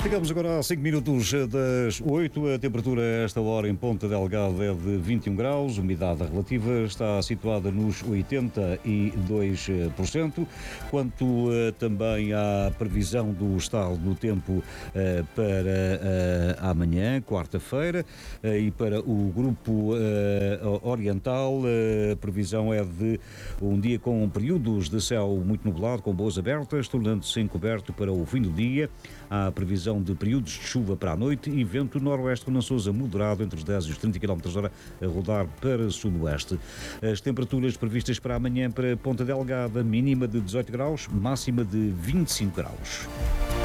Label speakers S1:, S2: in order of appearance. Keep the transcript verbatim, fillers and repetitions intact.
S1: Chegamos agora a cinco minutos das oito. A temperatura a esta hora em Ponta Delgada é de vinte e um graus. A umidade relativa está situada nos oitenta e dois por cento. Quanto uh, também à previsão do estado do tempo uh, para uh, amanhã, quarta-feira, uh, e para o grupo uh, oriental, uh, a previsão é de um dia com períodos de céu muito nublado, com boas abertas, tornando-se encoberto para o fim do dia. Há previsão de períodos de chuva para a noite e vento noroeste com Naçousa moderado entre os dez e os trinta quilómetros por hora a rodar para sudoeste. As temperaturas previstas para amanhã para Ponta Delgada, mínima de dezoito graus, máxima de vinte e cinco graus.